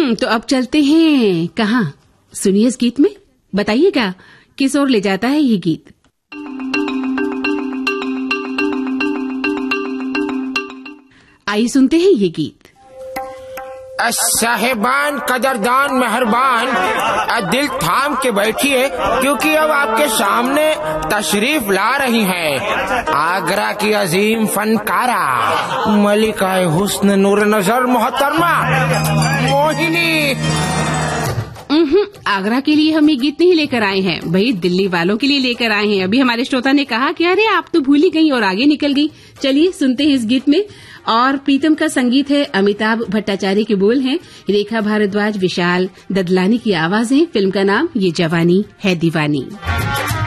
तो अब चलते हैं कहाँ? सुनिए इस गीत में, बताइएगा किस ओर ले जाता है ये गीत। आइए सुनते हैं ये गीत। साहिबान, कदरदान, मेहरबान, दिल थाम के बैठिए, क्योंकि अब आपके सामने तशरीफ ला रही हैं आगरा की अजीम फनकारा, मलिकाए हुस्न नूर नजर मोहतरमा मोहिनी। आगरा के लिए हम ये गीत नहीं लेकर आए हैं भाई, दिल्ली वालों के लिए लेकर आए हैं। अभी हमारे श्रोता ने कहा कि अरे आप तो भूल ही गई और आगे निकल गई। चलिए सुनते हैं इस गीत में। और प्रीतम का संगीत है, अमिताभ भट्टाचार्य के बोल हैं, रेखा भारद्वाज, विशाल ददलानी की आवाजें। फिल्म का नाम ये जवानी है दीवानी।